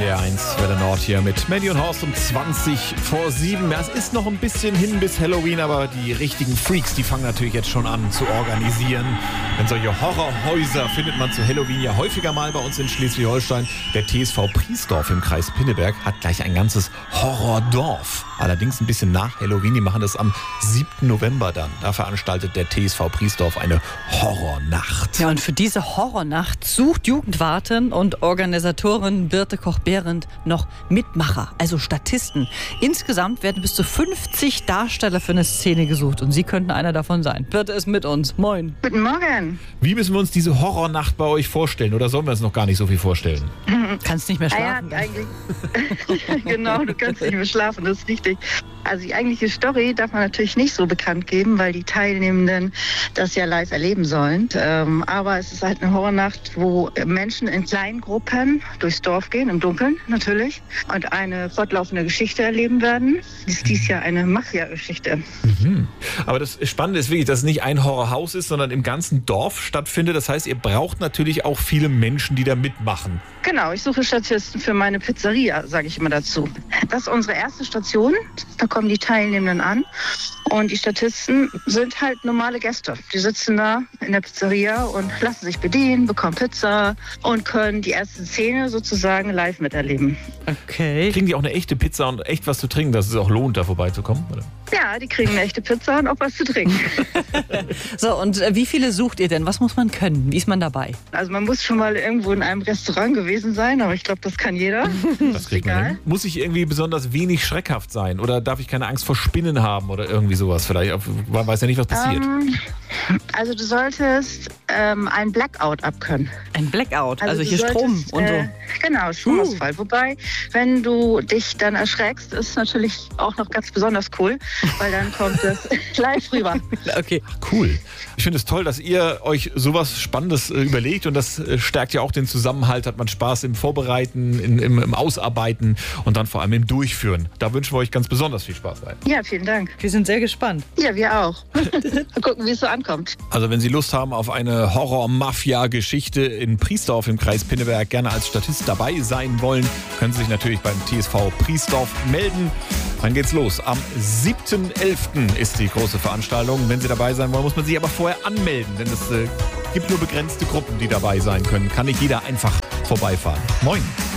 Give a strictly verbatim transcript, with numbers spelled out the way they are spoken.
D R eins Welle Nord hier mit Mandy und Horst um zwanzig vor sieben. Ja, es ist noch ein bisschen hin bis Halloween, aber die richtigen Freaks, die fangen natürlich jetzt schon an zu organisieren. Denn solche Horrorhäuser findet man zu Halloween ja häufiger mal bei uns in Schleswig-Holstein. Der T S V Priesdorf im Kreis Pinneberg hat gleich ein ganzes Horrordorf. Allerdings ein bisschen nach Halloween. Die machen das am siebten November dann. Da veranstaltet der T S V Priesdorf eine Horrornacht. Ja, und für diese Horrornacht sucht Jugendwarten und Organisatorin Birte Koch-Behrendt noch Mitmacher, also Statisten. Insgesamt werden bis zu fünfzig Darsteller für eine Szene gesucht und Sie könnten einer davon sein. Birte ist mit uns. Moin. Guten Morgen. Wie müssen wir uns diese Horrornacht bei euch vorstellen? Oder sollen wir uns noch gar nicht so viel vorstellen? Kannst nicht mehr schlafen. Ah ja, eigentlich. Genau, du kannst nicht mehr schlafen, das ist richtig. Also die eigentliche Story darf man natürlich nicht so bekannt geben, weil die Teilnehmenden das ja live erleben sollen. Ähm, aber es ist halt eine Horrornacht, wo Menschen in kleinen Gruppen durchs Dorf gehen, im Dunkeln natürlich, und eine fortlaufende Geschichte erleben werden. Das ist dies Jahr eine Mafia-Geschichte. Mhm. Aber das Spannende ist wirklich, dass es nicht ein Horrorhaus ist, sondern im ganzen Dorf stattfindet. Das heißt, ihr braucht natürlich auch viele Menschen, die da mitmachen. Genau, ich suche Statisten für meine Pizzeria, sage ich immer dazu. Das ist unsere erste Station. Da kommen die Teilnehmenden an. Und die Statisten sind halt normale Gäste. Die sitzen da in der Pizzeria und lassen sich bedienen, bekommen Pizza und können die erste Szene sozusagen live miterleben. Okay. Kriegen die auch eine echte Pizza und echt was zu trinken, dass es auch lohnt, da vorbeizukommen? Oder? Ja, die kriegen eine echte Pizza und auch was zu trinken. So, und äh, wie viele sucht ihr denn? Was muss man können? Wie ist man dabei? Also man muss schon mal irgendwo in einem Restaurant gewesen sein, aber ich glaube, das kann jeder. Das kriegt man hin. Muss ich irgendwie besonders wenig schreckhaft sein? Oder darf ich keine Angst vor Spinnen haben oder irgendwie sowas vielleicht? Man weiß ja nicht, was passiert. Ähm, also du solltest ähm, ein Blackout abkönnen. Ein Blackout, also, du hier solltest, Strom und so. Äh, genau, Stromausfall. Uh. Wobei, wenn du dich dann erschreckst, ist natürlich auch noch ganz besonders cool, weil dann kommt es live rüber. Okay. Cool. Ich finde es toll, dass ihr euch sowas Spannendes äh, überlegt und das äh, stärkt ja auch den Zusammenhalt, hat man Spaß im Vorbereiten, in, im, im Ausarbeiten und dann vor allem im Durchführen. Da wünschen wir euch ganz besonders viel Spaß bei. Ja, vielen Dank. Wir sind sehr gespannt. Ja, wir auch. Mal gucken, wie es so ankommt. Also wenn Sie Lust haben auf eine Horror-Mafia-Geschichte in Priesdorf im Kreis Pinneberg, gerne als Statist dabei sein wollen, können Sie sich natürlich beim T S V Priesdorf melden. Dann geht's los. Am siebten elften ist die große Veranstaltung. Wenn Sie dabei sein wollen, muss man sich aber vorher anmelden, denn es äh, gibt nur begrenzte Gruppen, die dabei sein können. Kann nicht jeder einfach vorbeifahren. Moin.